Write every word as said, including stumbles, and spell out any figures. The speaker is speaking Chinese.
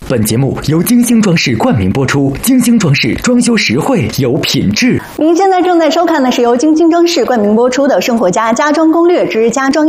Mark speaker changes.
Speaker 1: 本节目由金星装饰冠名播出，金星装饰装修实惠有品质。
Speaker 2: 您现在正在收看的是由金星装饰冠名播出的《生活家家装攻略之家装》。